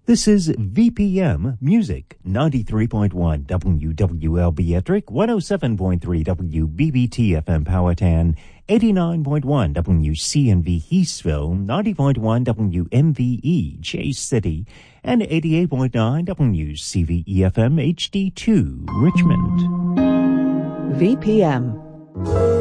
This is VPM Music, 93.1 WWLB Ettrick, 107.3 WBBT FM Powhatan, 89.1 WCNV Eastville, 90.1 WMVE Chase City, and 88.9 WCVE FM HD2 Richmond. VPM.